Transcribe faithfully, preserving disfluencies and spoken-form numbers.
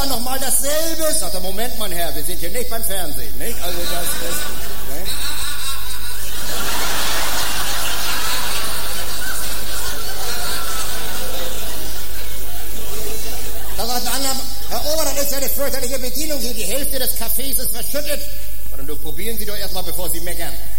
dann nochmal dasselbe. Sagt er, Moment, mein Herr, wir sind hier nicht beim Fernsehen, nicht? Also das ist... Ne? Da sagt ein anderer, Herr Ober, das ist ja eine fürchterliche Bedienung hier, die Hälfte des Cafés ist verschüttet. Und du probieren Sie doch erstmal, bevor Sie meckern.